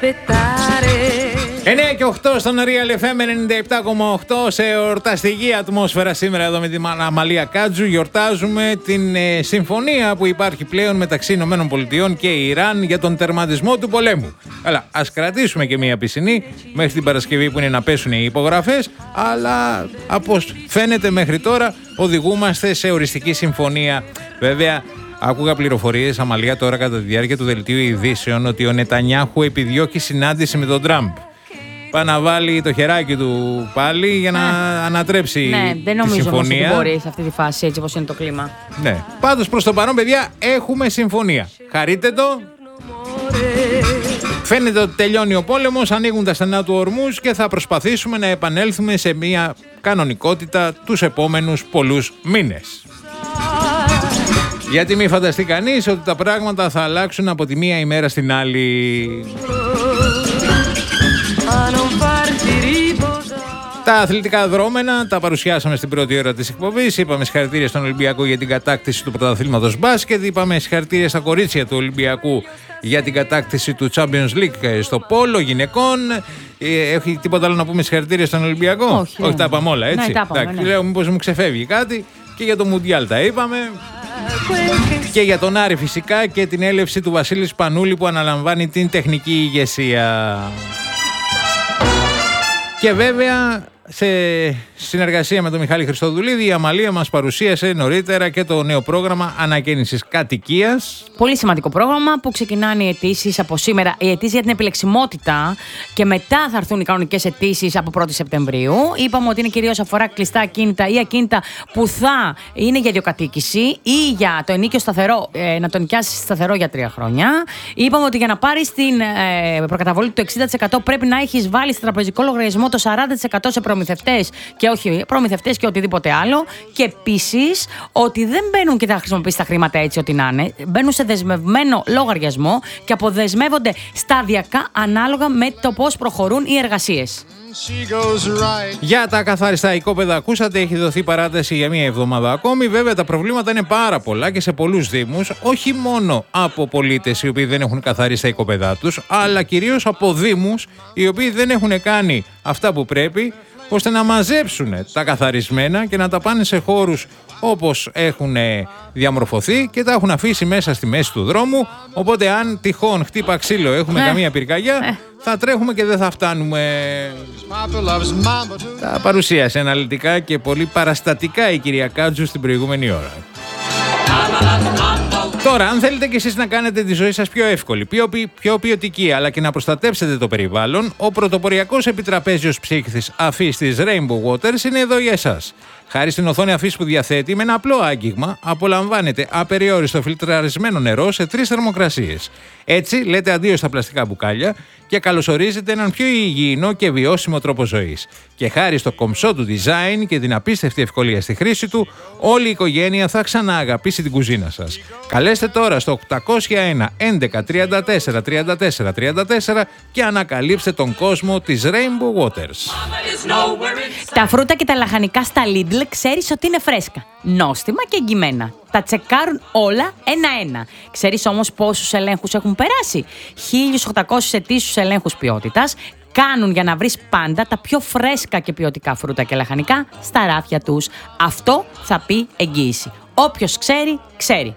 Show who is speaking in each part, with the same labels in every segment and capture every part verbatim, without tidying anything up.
Speaker 1: εννιά και οκτώ στον Real εφ εμ ενενήντα επτά κόμμα οκτώ σε εορταστική ατμόσφαιρα σήμερα εδώ με την Αμαλία Κάτζου. Γιορτάζουμε την ε, συμφωνία που υπάρχει πλέον μεταξύ Ηνωμένων Πολιτειών και Ιράν για τον τερματισμό του πολέμου. Αλλά ας κρατήσουμε και μία πισινή μέχρι την Παρασκευή που είναι να πέσουν οι υπογραφές. Αλλά όπως φαίνεται μέχρι τώρα οδηγούμαστε σε οριστική συμφωνία. Βέβαια, άκουγα πληροφορίες, Αμαλία, τώρα κατά τη διάρκεια του δελτίου ειδήσεων ότι ο Νετανιάχου επιδιώκει συνάντηση με τον Τραμπ. Πάει να βάλει το χεράκι του πάλι για να ναι. ανατρέψει ναι, τη συμφωνία. Ναι, δεν νομίζω όμως ότι μπορεί σε αυτή τη φάση έτσι όπως είναι το κλίμα. Ναι. Πάντως προς το παρόν, παιδιά, έχουμε συμφωνία. Χαρείτε το. Φαίνεται ότι τελειώνει ο πόλεμος, ανοίγουν τα στενά του Ορμούζ και θα προσπαθήσουμε να επανέλθουμε σε μια κανονικότητα τους επόμενους πολλούς μήνες. Γιατί μη φανταστεί κανείς ότι τα πράγματα θα αλλάξουν από τη μία ημέρα στην άλλη. Τα αθλητικά δρόμενα τα παρουσιάσαμε στην πρώτη ώρα της εκπομπής. Είπαμε συγχαρητήρια στον Ολυμπιακό για την κατάκτηση του πρωταθλήματος μπάσκετ. Είπαμε συγχαρητήρια στα κορίτσια του Ολυμπιακού για την κατάκτηση του Champions League στο πόλο γυναικών. Έχει τίποτα άλλο να πούμε συγχαρητήρια στον Ολυμπιακό? Όχι, Όχι τα είπαμε όλα, έτσι. Ναι, τα είπαμε, ναι. Λέω μήπως μου ξεφεύγει κάτι. Και για το Μουντιάλ τα είπαμε. Και για τον Άρη φυσικά και την έλευση του Βασίλη Σπανούλη που αναλαμβάνει την τεχνική ηγεσία. Και βέβαια σε συνεργασία με τον Μιχάλη Χριστοδουλίδη η Αμαλία μας παρουσίασε νωρίτερα και το νέο πρόγραμμα ανακαίνησης κατοικίας. Πολύ σημαντικό πρόγραμμα που ξεκινάνε οι αιτήσεις από σήμερα. Οι αιτήσεις για την επιλεξιμότητα και μετά θα έρθουν οι κανονικές αιτήσεις από πρώτη Σεπτεμβρίου. Είπαμε ότι είναι κυρίως αφορά κλειστά ακίνητα ή ακίνητα που θα είναι για ιδιοκατοίκηση ή για το ενοίκιο σταθερό, ε, να το νοικιάσεις σταθερό για τρία χρόνια. Είπαμε ότι για να πάρεις την ε, προκαταβολή του εξήντα τοις εκατό πρέπει να έχεις βάλει στο τραπεζικό λογαριασμό το σαράντα τοις εκατό σε προμηθευτές και όχι προμηθευτές και οτιδήποτε άλλο. Και επίσης ότι δεν μπαίνουν και θα χρησιμοποιήσει τα χρήματα έτσι ό,τι να είναι. Μπαίνουν σε δεσμευμένο λογαριασμό και αποδεσμεύονται σταδιακά ανάλογα με το πώς προχωρούν οι εργασίες. Για τα καθαριστά οικόπεδα ακούσατε, έχει δοθεί παράταση για μία εβδομάδα ακόμη. Βέβαια τα προβλήματα είναι πάρα πολλά και σε πολλούς δήμους, όχι μόνο από πολίτες οι οποίοι δεν έχουν καθαρίσει τα οικόπεδά τους, αλλά κυρίως από δήμους οι οποίοι δεν έχουν κάνει αυτά που πρέπει ώστε να μαζέψουν τα καθαρισμένα και να τα πάνε σε χώρους όπως έχουν διαμορφωθεί και τα έχουν αφήσει μέσα στη μέση του δρόμου. Οπότε αν τυχόν χτύπα ξύλο έχουμε ε. καμία πυρκαγιά ε. θα τρέχουμε και δεν θα φτάνουμε. Τα παρουσίασε αναλυτικά και πολύ παραστατικά η κυρία Κάτζου στην προηγούμενη ώρα. Τώρα, αν θέλετε κι εσείς να κάνετε τη ζωή σας πιο εύκολη, πιο, πιο ποιοτική, αλλά και να προστατέψετε το περιβάλλον, ο πρωτοποριακός επιτραπέζιος ψύχθης αφής της Rainbow Waters είναι εδώ για εσάς. Χάρη στην οθόνη αφής που διαθέτει, με ένα απλό άγγιγμα απολαμβάνετε απεριόριστο φιλτραρισμένο νερό σε τρεις θερμοκρασίες. Έτσι, λέτε αντίο στα πλαστικά μπουκάλια και καλωσορίζετε έναν πιο υγιεινό και βιώσιμο τρόπο ζωής. Και χάρη στο κομψό του design και την απίστευτη ευκολία στη χρήση του, όλη η οικογένεια θα ξανααγαπήσει την κουζίνα σας. Καλέστε τώρα στο οκτακόσια ένα έντεκα τριάντα τέσσερα τριάντα τέσσερα τριάντα τέσσερα και ανακαλύψτε τον κόσμο της Rainbow Waters.
Speaker 2: Τα φρούτα και τα λαχανικά στα Lidl ξέρεις ότι είναι φρέσκα, νόστιμα και εγκυμένα. Τα τσεκάρουν όλα ένα-ένα. Ξέρεις όμως πόσους ελέγχους έχουν περάσει? χίλιους οκτακόσιους ετήσιους ελέγχους ποιότητας κάνουν για να βρεις πάντα τα πιο φρέσκα και ποιοτικά φρούτα και λαχανικά στα ράφια τους. Αυτό θα πει εγγύηση. Όποιος ξέρει, ξέρει.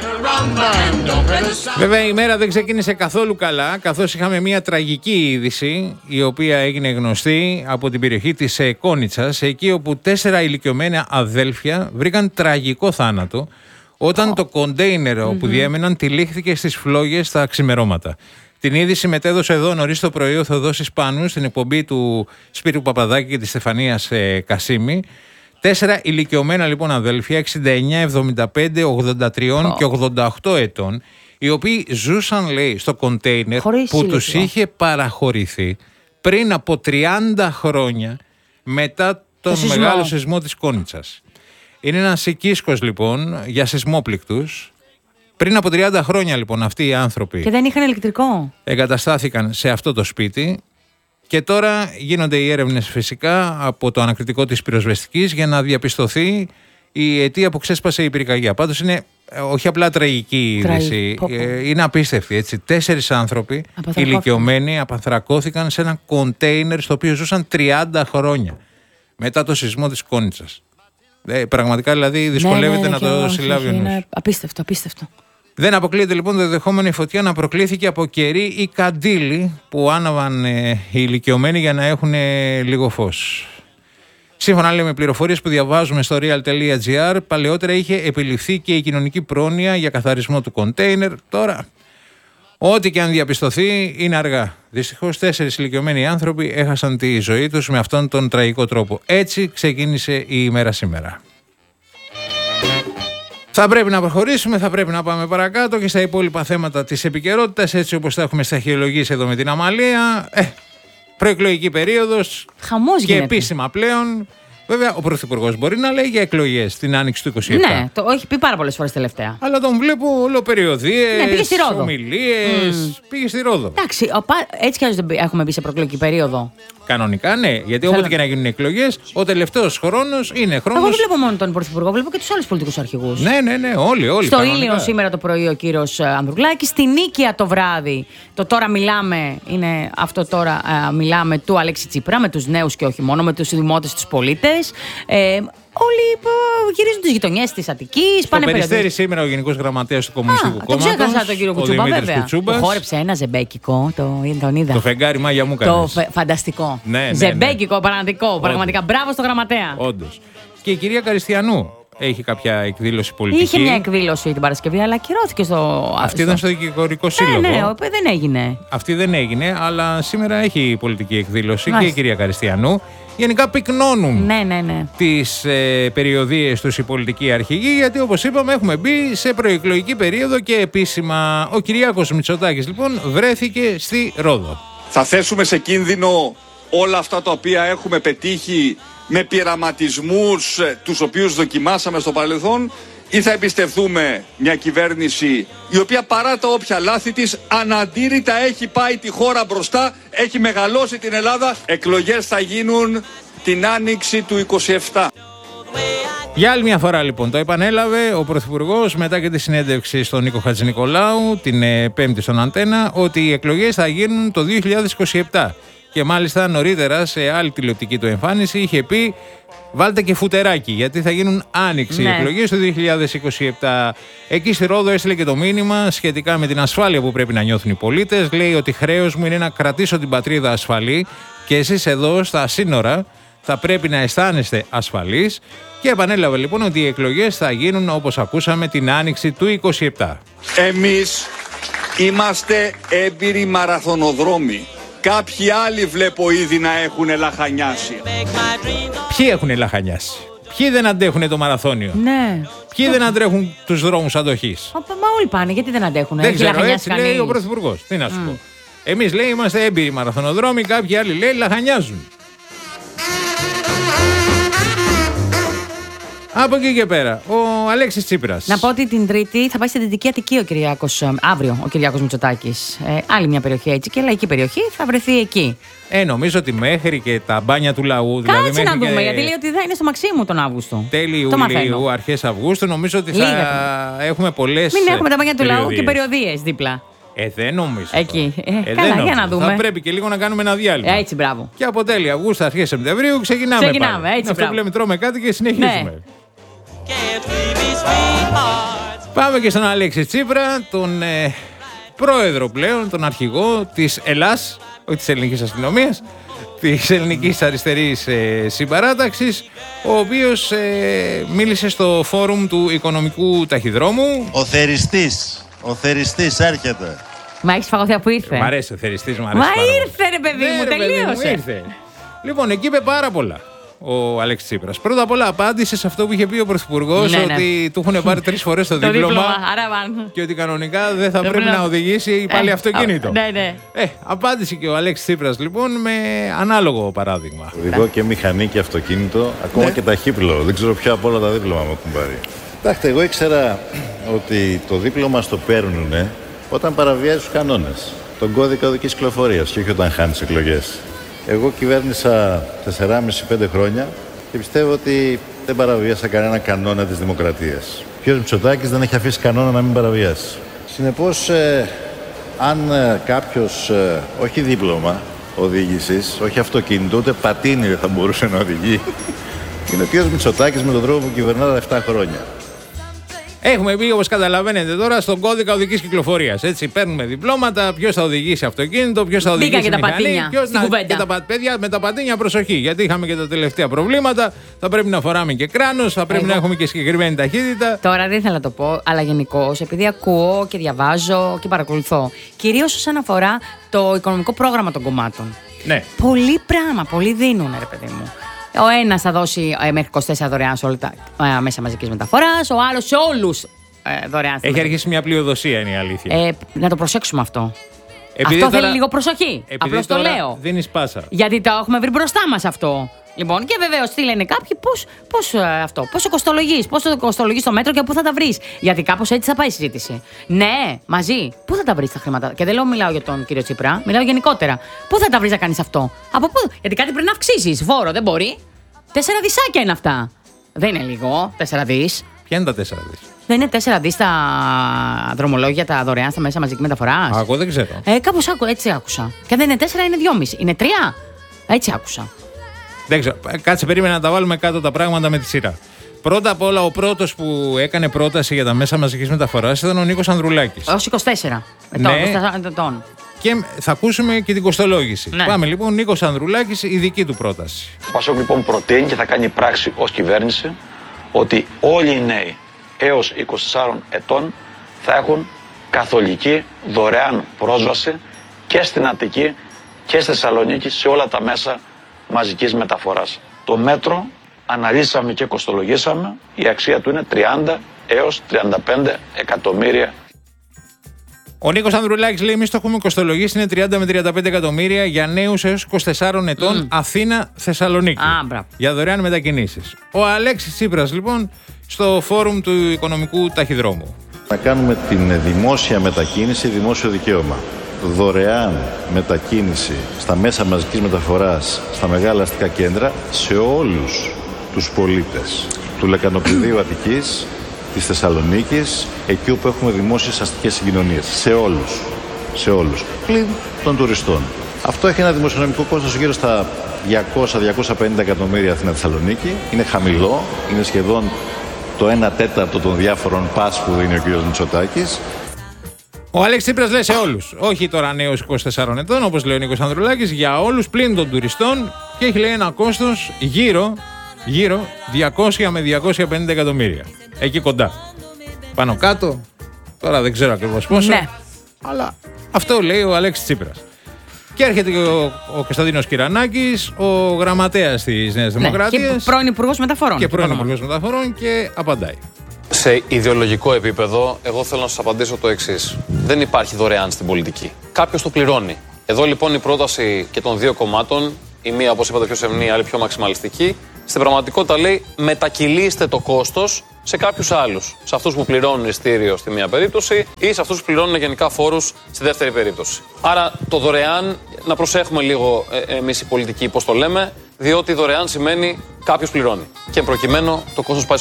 Speaker 1: Βέβαια η μέρα δεν ξεκίνησε καθόλου καλά, καθώς είχαμε μια τραγική είδηση η οποία έγινε γνωστή από την περιοχή της Κόνιτσας, εκεί όπου τέσσερα ηλικιωμένα αδέλφια βρήκαν τραγικό θάνατο όταν oh. το κοντέινερ mm-hmm. που διέμεναν τυλίχθηκε στις φλόγες στα ξημερώματα. Την είδηση μετέδωσε εδώ νωρίς το πρωί ο Θεοδόσης Πάνου στην εκπομπή του Σπύρου Παπαδάκη και της Στεφανίας ε, Κασίμη. Τέσσερα ηλικιωμένα λοιπόν αδέλφια, εξήντα εννιά, εβδομήντα πέντε, ογδόντα τρία oh. και ογδόντα οκτώ ετών, οι οποίοι ζούσαν, λέει, στο κοντέινερ Χωρίς που ηλικία. τους είχε παραχωρηθεί πριν από τριάντα χρόνια μετά τον το μεγάλο σεισμό της Κόνιτσας. Είναι ένας οικίσκος λοιπόν για σεισμόπληκτους. Πριν από τριάντα χρόνια λοιπόν αυτοί οι άνθρωποι
Speaker 2: και δεν είχαν ηλεκτρικό.
Speaker 1: Εγκαταστάθηκαν σε αυτό το σπίτι. Και τώρα γίνονται οι έρευνες φυσικά από το ανακριτικό της πυροσβεστικής για να διαπιστωθεί η αιτία που ξέσπασε η πυρκαγιά. Πάντως είναι όχι απλά τραγική είδηση, ε, είναι απίστευτη. Έτσι. Τέσσερις άνθρωποι ηλικιωμένοι απανθρακώθηκαν σε ένα κοντέινερ στο οποίο ζούσαν τριάντα χρόνια μετά το σεισμό της Κόνιτσας. Ε, πραγματικά δηλαδή δυσκολεύεται ναι, ναι, ναι, να το συλλάβει ο νους.
Speaker 2: Είναι απίστευτο, απίστευτο.
Speaker 1: Δεν αποκλείεται λοιπόν το δεδεχόμενο η φωτιά να προκλήθηκε από κερί ή καντήλι που άναβαν ε, οι ηλικιωμένοι για να έχουν ε, λίγο φως. Σύμφωνα λέει, με πληροφορίες που διαβάζουμε στο real.gr, παλαιότερα είχε επιληφθεί και η κοινωνική πρόνοια για καθαρισμό του κοντέινερ. Τώρα, ό,τι και αν διαπιστωθεί, είναι αργά. Δυστυχώς, τέσσερις ηλικιωμένοι άνθρωποι έχασαν τη ζωή τους με αυτόν τον τραγικό τρόπο. Έτσι ξεκίνησε η ημέρα σήμερα. Θα πρέπει να προχωρήσουμε, θα πρέπει να πάμε παρακάτω και στα υπόλοιπα θέματα της επικαιρότητας, έτσι όπως τα έχουμε σταχυολογήσει εδώ με την Αμαλία. Ε, προεκλογική περίοδος.
Speaker 2: Χαμός
Speaker 1: και
Speaker 2: γίνεται.
Speaker 1: Επίσημα πλέον. Βέβαια, ο Πρωθυπουργός μπορεί να λέει για εκλογές την άνοιξη του είκοσι επτά.
Speaker 2: Ναι, το έχει πει πάρα πολλές φορές τελευταία.
Speaker 1: Αλλά τον βλέπω ολοπεριοδίες,
Speaker 2: ναι,
Speaker 1: ομιλίες. Mm. Πήγε στη Ρόδο.
Speaker 2: Εντάξει, έτσι κι αλλιώς δεν έχουμε μπει σε προεκλογική περίοδο.
Speaker 1: Κανονικά ναι, γιατί όποτε και να γίνουν εκλογές, ο τελευταίος χρόνος είναι χρόνος.
Speaker 2: Εγώ δεν βλέπω μόνο τον Πρωθυπουργό, βλέπω και τους άλλους πολιτικούς αρχηγούς.
Speaker 1: Ναι, ναι, ναι, όλοι, όλοι.
Speaker 2: Στο Ήλιο σήμερα το πρωί ο κύριος Ανδρουλάκης, στη Νίκαια το βράδυ. Το τώρα μιλάμε, είναι αυτό τώρα α, μιλάμε του Αλέξη Τσίπρα, με τους νέους και όχι μόνο, με τους δημότες, τους πολίτες. Ε, Όλοι γυρίζουν τις γειτονιές της Αττικής.
Speaker 1: Στο Περιστέρι σήμερα ο Γενικός Γραμματέας του Κομμουνιστικού Κόμματος.
Speaker 2: Το ξέχασα τον κύριο Κουτσούμπα, βέβαια. Που χόρεψε ένα ζεμπέκικο, το, τον είδα.
Speaker 1: Το φεγγάρι μάγια μου
Speaker 2: κάνεις. Το φε, φανταστικό.
Speaker 1: Ναι, ναι, ναι.
Speaker 2: Ζεμπέκικο, πραγματικό. Όντως. Πραγματικά μπράβο στο γραμματέα.
Speaker 1: Όντως. Και η κυρία Καριστιανού έχει κάποια εκδήλωση πολιτική.
Speaker 2: Είχε μια εκδήλωση την Παρασκευή, αλλά ακυρώθηκε στο.
Speaker 1: Αυτή ήταν στο Δικηγορικό Σύλλογο.
Speaker 2: Ναι, ναι, δεν έγινε.
Speaker 1: Αυτή δεν έγινε, αλλά σήμερα έχει πολιτική εκδήλωση. Μάλιστα. Και η κυρία Καριστιανού. Γενικά πυκνώνουν
Speaker 2: ναι, ναι, ναι.
Speaker 1: τις ε, περιοδίες τους οι πολιτικοί αρχηγοί, γιατί όπως είπαμε έχουμε μπει σε προεκλογική περίοδο και επίσημα. Ο Κυριάκος Μητσοτάκης λοιπόν βρέθηκε στη Ρόδο.
Speaker 3: Θα θέσουμε σε κίνδυνο όλα αυτά τα οποία έχουμε πετύχει με πειραματισμούς τους οποίους δοκιμάσαμε στο παρελθόν, ή θα εμπιστευτούμε μια κυβέρνηση η οποία παρά τα όποια λάθη της αναντήρητα έχει πάει τη χώρα μπροστά, έχει μεγαλώσει την Ελλάδα. Εκλογές θα γίνουν την άνοιξη του είκοσι επτά.
Speaker 1: Για άλλη μια φορά λοιπόν το επανέλαβε ο Πρωθυπουργός μετά και τη συνέντευξη στον Νίκο Χατζηνικολάου την ε, Πέμπτη στον Αντένα, ότι οι εκλογές θα γίνουν το δύο χιλιάδες είκοσι επτά. Και μάλιστα νωρίτερα σε άλλη τηλεοπτική του εμφάνιση είχε πει βάλτε και φουτεράκι γιατί θα γίνουν άνοιξη ναι. οι εκλογές το δύο χιλιάδες είκοσι επτά. Εκεί στη Ρόδο έστειλε και το μήνυμα σχετικά με την ασφάλεια που πρέπει να νιώθουν οι πολίτες. Λέει ότι χρέος μου είναι να κρατήσω την πατρίδα ασφαλή και εσείς εδώ στα σύνορα θα πρέπει να αισθάνεστε ασφαλείς. Και επανέλαβε λοιπόν ότι οι εκλογές θα γίνουν όπως ακούσαμε την άνοιξη του είκοσι επτά.
Speaker 3: Εμείς είμαστε έμπειροι μαραθωνοδρόμοι. Κάποιοι άλλοι βλέπω ήδη να έχουν λαχανιάσει.
Speaker 1: Ποιοι έχουν λαχανιάσει? Ποιοι δεν αντέχουν το μαραθώνιο?
Speaker 2: Ναι.
Speaker 1: Ποιοι δεν αντέχουν τους δρόμους αντοχής?
Speaker 2: Μα, μα όλοι πάνε, γιατί δεν αντέχουν?
Speaker 1: Δεν ξέρω, έτσι κανείς. Λέει ο Πρωθυπουργός. Τι να σου mm. πω. Εμείς λέει είμαστε έμπειροι μαραθωνοδρόμοι, κάποιοι άλλοι λέει λαχανιάζουν. Από εκεί και πέρα, ο Αλέξης Τσίπρας.
Speaker 2: Να πω ότι την Τρίτη θα πάει στην Δυτική Αττική ο Κυριάκος, αύριο ο Κυριάκος Μητσοτάκης. Ε, άλλη μια περιοχή έτσι και λαϊκή περιοχή θα βρεθεί εκεί.
Speaker 1: Ε, νομίζω ότι μέχρι και τα μπάνια του λαού.
Speaker 2: Κάτσε
Speaker 1: δηλαδή
Speaker 2: να δούμε,
Speaker 1: και...
Speaker 2: γιατί λέει ότι θα είναι στο Μαξίμου τον Αύγουστο.
Speaker 1: Τέλη Ιουλίου, αρχές Αυγούστου, νομίζω ότι θα Λίγα. έχουμε πολλές.
Speaker 2: Μην έχουμε τα μπάνια του λαού και περιοδίες δίπλα.
Speaker 1: Ε, δεν νομίζω.
Speaker 2: Εκεί. Ε,
Speaker 1: ε,
Speaker 2: καλά,
Speaker 1: δεν
Speaker 2: για να δούμε.
Speaker 1: Θα πρέπει και λίγο να κάνουμε ένα διάλειμμα.
Speaker 2: Ε, έτσι, μπράβο.
Speaker 1: Και από τέλη Αυγούστου, αρχές Σεπτεμβρίου ξεκινάμε.
Speaker 2: Ξεκινάμε, έτσι.
Speaker 1: Αυτό που λέμε, τρώμε κάτι και συνεχίζουμε. Ναι. Πάμε και στον Αλέξη Τσίπρα, τον ε, πρόεδρο πλέον, τον αρχηγό της Ελλάς, όχι της ελληνικής αστυνομίας, της ελληνικής αριστερής ε, συμπαράταξης, ο οποίος ε, μίλησε στο φόρουμ του οικονομικού ταχυδρόμου.
Speaker 4: Ο θεριστής, ο θεριστής έρχεται.
Speaker 2: Μα έχεις φαγωθεί που ήρθε.
Speaker 1: Μ' αρέσει ο θεριστής, μ' αρέσει.
Speaker 2: Μα ήρθε ρε παιδί μου,
Speaker 1: ναι,
Speaker 2: τελείωσε.
Speaker 1: Μου, ήρθε. Λοιπόν, εκεί είπε πάρα πολλά ο Αλέξης Τσίπρας. Πρώτα απ' όλα απάντησε σε αυτό που είχε πει ο Πρωθυπουργός, ναι, ότι ναι. του έχουν πάρει τρεις φορές το, το δίπλωμα, δίπλωμα και ότι κανονικά δεν θα δεν πρέπει να οδηγήσει πάλι ε, αυτοκίνητο.
Speaker 2: Ναι, ναι.
Speaker 1: Ε, απάντησε και ο Αλέξης Τσίπρας λοιπόν με ανάλογο παράδειγμα.
Speaker 5: Οδηγώ και μηχανή και αυτοκίνητο, ακόμα ναι. και ταχύπλο. Δεν ξέρω ποια από όλα τα δίπλωμα μου έχουν πάρει. Κοιτάξτε, εγώ ήξερα ότι το δίπλωμα στο παίρνουν όταν παραβιάζει τους κανόνες, τον κώδικα οδικής κυκλοφορίας και όχι όταν χάνεις εκλογές. Εγώ κυβέρνησα τέσσερα και μισό με πέντε χρόνια και πιστεύω ότι δεν παραβίασα κανένα κανόνα της δημοκρατίας. κ. Μητσοτάκης δεν έχει αφήσει κανόνα να μην παραβιάσει. Συνεπώς, ε, αν ε, κάποιος, ε, όχι δίπλωμα οδήγησης, όχι αυτοκίνητο, ούτε πατίνι δεν θα μπορούσε να οδηγεί, είναι ο κ. Μητσοτάκης με τον τρόπο που κυβερνά τα επτά χρόνια.
Speaker 1: Έχουμε μπει, όπως καταλαβαίνετε τώρα, στον κώδικα οδικής κυκλοφορίας. Έτσι, παίρνουμε διπλώματα, ποιος θα οδηγήσει αυτοκίνητο, ποιος θα οδηγήσει
Speaker 2: Μπήκα
Speaker 1: μηχανή.
Speaker 2: Μπήκα και τα πατίνια.
Speaker 1: Ποιος, να, και τα παιδιά με τα πατίνια, προσοχή. Γιατί είχαμε και τα τελευταία προβλήματα. Θα πρέπει να φοράμε και κράνος, θα πρέπει Εγώ. να έχουμε και συγκεκριμένη ταχύτητα.
Speaker 2: Τώρα δεν ήθελα να το πω, αλλά γενικώς, επειδή ακούω και διαβάζω και παρακολουθώ, κυρίως όσον αφορά το οικονομικό πρόγραμμα των κομμάτων.
Speaker 1: Ναι.
Speaker 2: Πολύ πράγμα, πολύ δίνουν, ρε παιδί μου. Ο ένας θα δώσει ε, μέχρι είκοσι τέσσερα δωρεάν σε όλα τα ε, μέσα μαζικής μεταφοράς, ο άλλος σε όλους ε, δωρεάν.
Speaker 1: Έχει αρχίσει μια πλειοδοσία, είναι η αλήθεια.
Speaker 2: Ε, να το προσέξουμε αυτό.
Speaker 1: Επειδή
Speaker 2: αυτό
Speaker 1: τώρα,
Speaker 2: θέλει λίγο προσοχή. Απλώς το λέω.
Speaker 1: Δίνεις πάσα.
Speaker 2: Γιατί το έχουμε βρει μπροστά μας αυτό. Λοιπόν, και βεβαίως τι λένε κάποιοι, πώς, πώς ε, αυτό, πώς το κοστολογείς, πώς το κοστολογείς στο μέτρο και πού θα τα βρεις. Γιατί κάπως έτσι θα πάει η συζήτηση. Ναι, μαζί. Πού θα τα βρεις τα χρήματα. Και δεν λέω μιλάω για τον κύριο Τσίπρα, μιλάω γενικότερα. Πού θα τα βρεις να κάνεις αυτό. Από πού. Γιατί κάτι πρέπει να αυξήσεις. Φόρο δεν μπορεί. Τέσσερα δισάκια είναι αυτά. Δεν είναι λίγο. Τέσσερα δις.
Speaker 1: Ποια είναι τα τέσσερα δις.
Speaker 2: Δεν είναι τέσσερα δις τα δρομολόγια, τα δωρεάν στα μέσα μαζική μεταφορά.
Speaker 1: Εγώ δεν ξέρω.
Speaker 2: Ε, κάπως άκου, έτσι άκουσα. Και δεν είναι τέσσερα, είναι δυόμισι. Είναι τρία. Έτσι άκουσα. Δεν
Speaker 1: ξέρω. Κάτσε, περίμενα να τα βάλουμε κάτω τα πράγματα με τη σειρά. Πρώτα απ' όλα, ο πρώτος που έκανε πρόταση για τα μέσα μαζικής μεταφοράς ήταν ο Νίκος Ανδρουλάκης.
Speaker 2: Ως είκοσι τέσσερα ετών. Ναι.
Speaker 1: Και θα ακούσουμε και την κοστολόγηση. Ναι. Πάμε λοιπόν, Νίκος Ανδρουλάκης, η δική του πρόταση.
Speaker 6: Ο Πασόκ λοιπόν προτείνει και θα κάνει πράξη ως κυβέρνηση ότι όλοι οι νέοι έως είκοσι τεσσάρων ετών θα έχουν καθολική δωρεάν πρόσβαση και στην Αττική και στη Θεσσαλονίκη σε όλα τα μέσα μαζικής μεταφοράς. Το μέτρο αναλύσαμε και κοστολογήσαμε, η αξία του είναι τριάντα έως τριάντα πέντε εκατομμύρια.
Speaker 1: Ο Νίκος Ανδρουλάκης λέει: εμείς το έχουμε κοστολογήσει, είναι τριάντα με τριάντα πέντε εκατομμύρια για νέους έως είκοσι τεσσάρων ετών, mm. Αθήνα-Θεσσαλονίκη.
Speaker 2: Ah,
Speaker 1: για δωρεάν μετακινήσεις. Ο Αλέξης Τσίπρας λοιπόν στο φόρουμ του οικονομικού ταχυδρόμου.
Speaker 5: Να κάνουμε την δημόσια μετακίνηση δημόσιο δικαίωμα. Δωρεάν μετακίνηση στα μέσα μαζικής μεταφοράς, στα μεγάλα αστικά κέντρα, σε όλους τους πολίτες του λεκανοπεδίου Αττικής, της Θεσσαλονίκης, εκεί όπου έχουμε δημόσιες αστικές συγκοινωνίες. Σε όλους. Σε όλους. Πλην των τουριστών. Αυτό έχει ένα δημοσιονομικό κόστος γύρω στα διακόσια με διακόσια πενήντα εκατομμύρια Αθήνα-Θεσσαλονίκη. Είναι χαμηλό. Είναι σχεδόν το ένα τέταρτο των διάφορων πας που δίνει ο κ. Μητσοτάκης.
Speaker 1: Ο Αλέξης Τσίπρας λέει σε όλους. Όχι τώρα νέους είκοσι τεσσάρων ετών, όπως λέει ο Νίκος Ανδρουλάκης, για όλους πλην των τουριστών και έχει λέει ένα κόστος γύρω, γύρω διακόσια με διακόσια πενήντα εκατομμύρια. Εκεί κοντά. Πάνω κάτω, τώρα δεν ξέρω ακριβώς πόσο.
Speaker 2: Ναι.
Speaker 1: Αλλά αυτό λέει ο Αλέξης Τσίπρας. Και έρχεται και ο, ο Κωνσταντίνος Κυρανάκης, ο γραμματέας της Νέας Δημοκρατίας.
Speaker 2: Ναι, και πρώην Υπουργός Μεταφορών.
Speaker 1: Και πρώην Υπουργός Μεταφορών και απαντάει.
Speaker 7: Σε ιδεολογικό επίπεδο, εγώ θέλω να σας απαντήσω το εξής. Δεν υπάρχει δωρεάν στην πολιτική. Κάποιος το πληρώνει. Εδώ λοιπόν η πρόταση και των δύο κομμάτων, η μία όπως είπατε πιο σεμνή, η άλλη πιο μαξιμαλιστική, στην πραγματικότητα λέει μετακυλίστε το κόστος σε κάποιους άλλους. Σε αυτούς που πληρώνουν ειστήριο στη μία περίπτωση ή σε αυτούς που πληρώνουν γενικά φόρους στη δεύτερη περίπτωση. Άρα το δωρεάν, να προσέχουμε λίγο ε, εμείς οι πολιτικοί πώς το λέμε, διότι δωρεάν σημαίνει κάποιος πληρώνει. Και προκειμένου το κόστος πάει